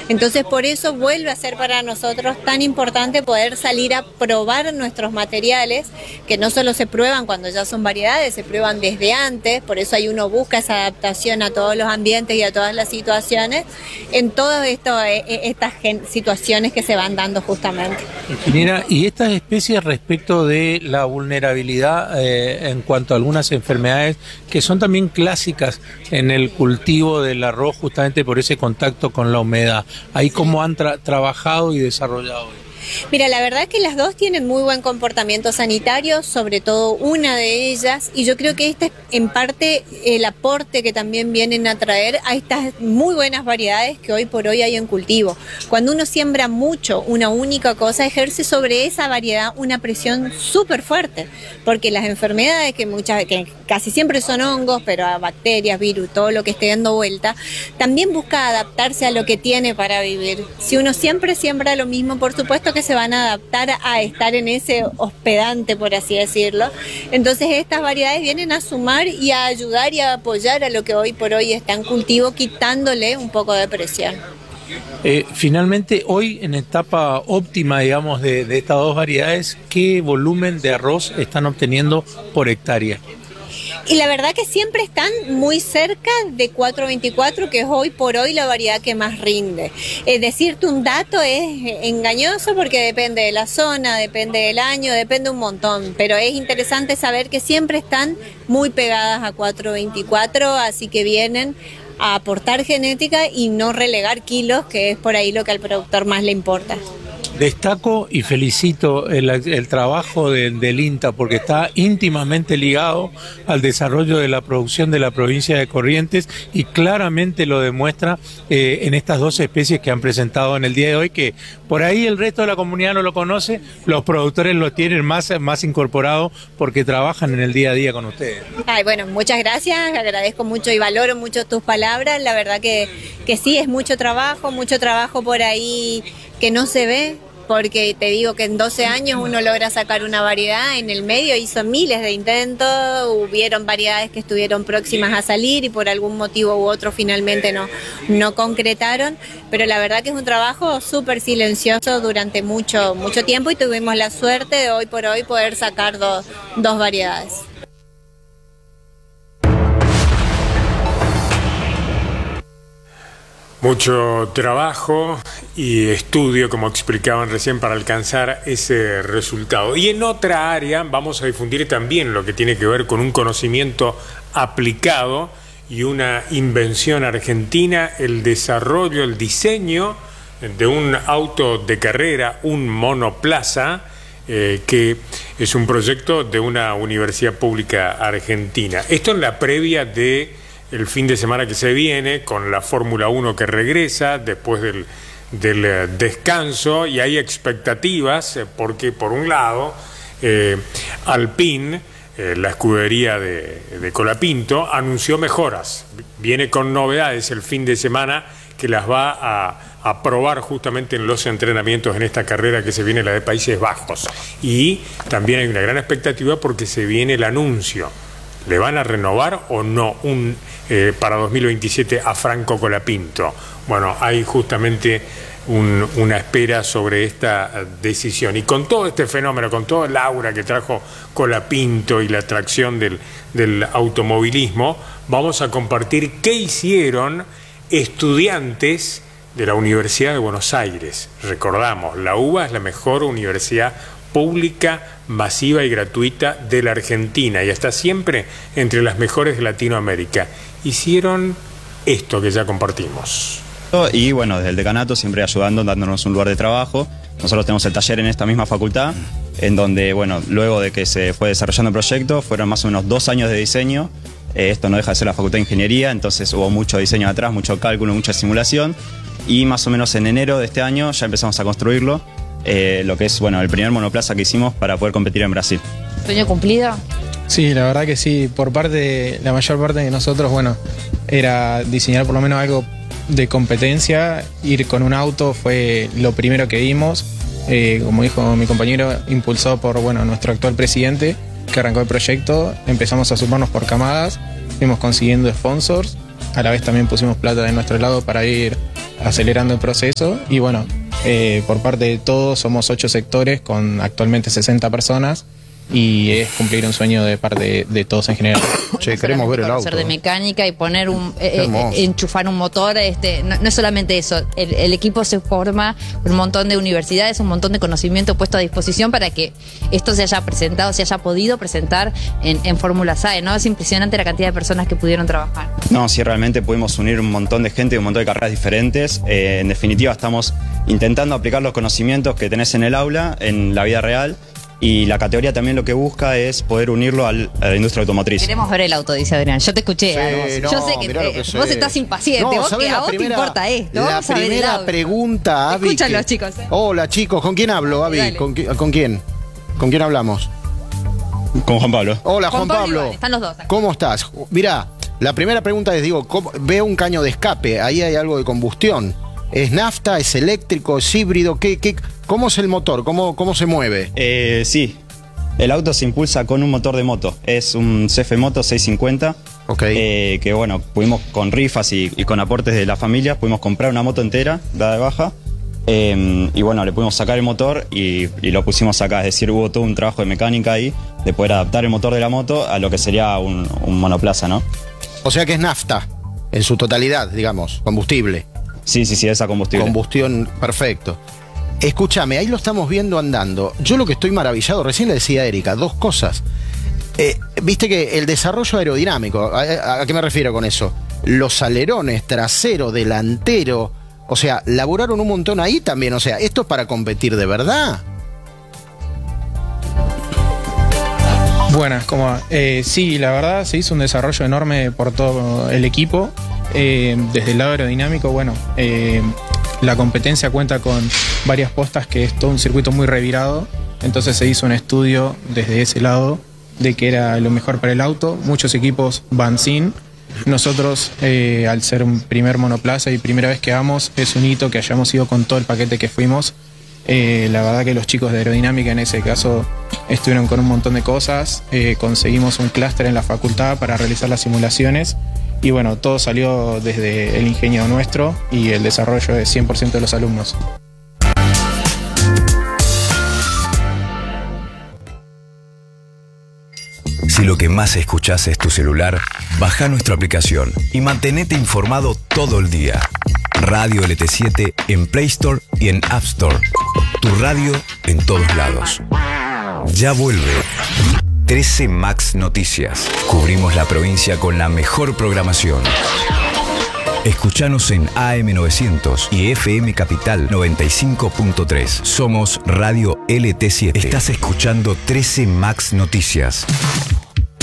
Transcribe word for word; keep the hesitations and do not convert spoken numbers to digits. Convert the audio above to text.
Entonces por eso vuelve a ser para nosotros tan importante poder salir a probar nuestros materiales, que no solo se prueban cuando ya son variedades, se prueban desde antes, por eso ahí uno busca esa adaptación a todos los ambientes y a todas las situaciones, en todas estas situaciones que se van dando justamente. Ingeniera, ¿y estas especies respecto de la vulnerabilidad eh, en cuanto a algunas enfermedades que son también clásicas en el cultivo del arroz justamente por ese contacto con la humedad? ¿Ahí cómo han tra trabajado y desarrollado? Mira, la verdad es que las dos tienen muy buen comportamiento sanitario, sobre todo una de ellas, y yo creo que este es en parte el aporte que también vienen a traer a estas muy buenas variedades que hoy por hoy hay en cultivo. Cuando uno siembra mucho una única cosa, ejerce sobre esa variedad una presión súper fuerte, porque las enfermedades que muchas, que casi siempre son hongos, pero a bacterias, virus, todo lo que esté dando vuelta, también busca adaptarse a lo que tiene para vivir. Si uno siempre siembra lo mismo, por supuesto que se van a adaptar a estar en ese hospedante, por así decirlo. Entonces estas variedades vienen a sumar y a ayudar y a apoyar a lo que hoy por hoy está en cultivo, quitándole un poco de presión. Eh, finalmente, hoy en etapa óptima, digamos, de, de estas dos variedades, ¿qué volumen de arroz están obteniendo por hectárea? Y la verdad que siempre están muy cerca de cuatro veinticuatro, que es hoy por hoy la variedad que más rinde. Eh, decirte un dato es engañoso porque depende de la zona, depende del año, depende un montón, pero es interesante saber que siempre están muy pegadas a cuatro veinticuatro, así que vienen a aportar genética y no relegar kilos, que es por ahí lo que al productor más le importa. Destaco y felicito el, el trabajo de, del INTA porque está íntimamente ligado al desarrollo de la producción de la provincia de Corrientes y claramente lo demuestra eh, en estas dos especies que han presentado en el día de hoy, que por ahí el resto de la comunidad no lo conoce, los productores lo tienen más, más incorporado porque trabajan en el día a día con ustedes. Ay, bueno, muchas gracias, agradezco mucho y valoro mucho tus palabras, la verdad que, que sí, es mucho trabajo, mucho trabajo por ahí que no se ve, porque te digo que en doce años uno logra sacar una variedad, en el medio hizo miles de intentos, hubieron variedades que estuvieron próximas a salir y por algún motivo u otro finalmente no, no concretaron, pero la verdad que es un trabajo súper silencioso durante mucho, mucho tiempo y tuvimos la suerte de hoy por hoy poder sacar dos, dos variedades. Mucho trabajo y estudio, como explicaban recién, para alcanzar ese resultado. Y en otra área vamos a difundir también lo que tiene que ver con un conocimiento aplicado y una invención argentina, el desarrollo, el diseño de un auto de carrera, un monoplaza, eh, que es un proyecto de una universidad pública argentina. Esto en la previa de el fin de semana que se viene, con la Fórmula uno que regresa después del, del descanso, y hay expectativas porque por un lado eh, Alpine, eh, la escudería de, de Colapinto, anunció mejoras, viene con novedades el fin de semana que las va a, a probar justamente en los entrenamientos en esta carrera que se viene, la de Países Bajos, y también hay una gran expectativa porque se viene el anuncio. ¿Le van a renovar o no un, eh, para dos mil veintisiete a Franco Colapinto? Bueno, hay justamente un, una espera sobre esta decisión. Y con todo este fenómeno, con todo el aura que trajo Colapinto y la atracción del, del automovilismo, vamos a compartir qué hicieron estudiantes de la Universidad de Buenos Aires. Recordamos, la UBA es la mejor universidad pública, masiva y gratuita de la Argentina y está siempre entre las mejores de Latinoamérica. Hicieron esto que ya compartimos. Y bueno, desde el decanato siempre ayudando, dándonos un lugar de trabajo. Nosotros tenemos el taller en esta misma facultad, en donde, bueno, luego de que se fue desarrollando el proyecto, fueron más o menos dos años de diseño. Eh, esto no deja de ser la facultad de ingeniería, entonces hubo mucho diseño atrás, mucho cálculo, mucha simulación. Y más o menos en enero de este año ya empezamos a construirlo. Eh, lo que es, bueno, el primer monoplaza que hicimos para poder competir en Brasil. ¿Sueño cumplido? Sí, la verdad que sí. Por parte, la mayor parte de nosotros, bueno, era diseñar por lo menos algo de competencia. Ir con un auto fue lo primero que dimos. Eh, como dijo mi compañero, impulsado por, bueno, nuestro actual presidente, que arrancó el proyecto. Empezamos a sumarnos por camadas, fuimos consiguiendo sponsors a la vez también pusimos plata de nuestro lado para ir acelerando el proceso. Y bueno, eh, por parte de todos somos ocho sectores con actualmente sesenta personas. Y es cumplir un sueño de parte de, de todos en general. Che, queremos ver el auto. Hacer de mecánica y poner un eh, eh, enchufar un motor, este, no, no es solamente eso, el, el equipo se forma por un montón de universidades, un montón de conocimiento puesto a disposición para que esto se haya presentado, se haya podido presentar en, en Fórmula S A E, ¿no? Es impresionante la cantidad de personas que pudieron trabajar. No, sí, realmente pudimos unir un montón de gente y un montón de carreras diferentes. Eh, en definitiva, estamos intentando aplicar los conocimientos que tenés en el aula, en la vida real. Y la categoría también lo que busca es poder unirlo al, a la industria automotriz. Queremos ver el auto, dice Adrián. Yo te escuché. Sí, no, Yo sé que, te, que vos estás impaciente. No, vos que a vos primera, te importa esto. La Vamos a ver el primera auto. pregunta, Avi. Escúchalo, que... chicos. ¿eh? Hola, chicos. ¿Con quién hablo, Avi? ¿Con, ¿Con quién? ¿Con quién hablamos? Con Juan Pablo. Hola, Juan, Juan Pablo. Pablo. Están los dos. Aquí. ¿Cómo estás? Mirá, la primera pregunta es, digo, ¿cómo? Veo un caño de escape. Ahí hay algo de combustión. ¿Es nafta? ¿Es eléctrico? ¿Es híbrido? ¿Qué, qué, ¿Cómo es el motor? ¿Cómo, cómo se mueve? Eh, sí. El auto se impulsa con un motor de moto. Es un C F Moto seiscientos cincuenta. Okay. Eh, que bueno, pudimos con rifas y, y con aportes de la familia, pudimos comprar una moto entera, dada de baja. Eh, y bueno, le pudimos sacar el motor y, y lo pusimos acá. Es decir, hubo todo un trabajo de mecánica ahí, de poder adaptar el motor de la moto a lo que sería un, un monoplaza, ¿no? O sea que es nafta, en su totalidad, digamos, combustible. Sí, sí, sí, esa combustible. Combustión, perfecto. Escúchame, ahí lo estamos viendo andando. Yo lo que estoy maravillado, recién le decía a Erika, dos cosas. Eh, Viste que el desarrollo aerodinámico, ¿a, a qué me refiero con eso? Los alerones, trasero, delantero, o sea, laburaron un montón ahí también, o sea, ¿esto es para competir de verdad? Buenas, ¿cómo va? Eh, sí, la verdad se hizo un desarrollo enorme por todo el equipo. Eh, desde el lado aerodinámico, bueno, eh, la competencia cuenta con varias postas que es todo un circuito muy revirado. Entonces se hizo un estudio desde ese lado de que era lo mejor para el auto. Muchos equipos van sin. Nosotros, eh, al ser un primer monoplaza y primera vez que vamos, es un hito que hayamos ido con todo el paquete que fuimos. Eh, la verdad que los chicos de aerodinámica en ese caso estuvieron con un montón de cosas. Eh, conseguimos un clúster en la facultad para realizar las simulaciones. Y bueno, todo salió desde el ingenio nuestro y el desarrollo de cien por ciento de los alumnos. Si lo que más escuchás es tu celular, baja nuestra aplicación y mantenete informado todo el día. Radio L T siete en Play Store y en App Store. Tu radio en todos lados. Ya vuelve trece Max Noticias. Cubrimos la provincia con la mejor programación. Escuchanos en A M novecientos y F M Capital noventa y cinco punto tres. Somos Radio L T siete. Estás escuchando trece Max Noticias.